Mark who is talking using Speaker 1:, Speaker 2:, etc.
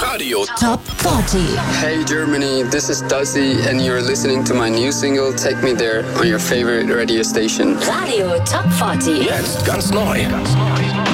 Speaker 1: Radio
Speaker 2: Top 40.
Speaker 3: Hey Germany, this is Duzzy and you're listening to my new single Take Me There on your favorite radio station.
Speaker 2: Radio Top 40.
Speaker 1: jetzt ganz neu.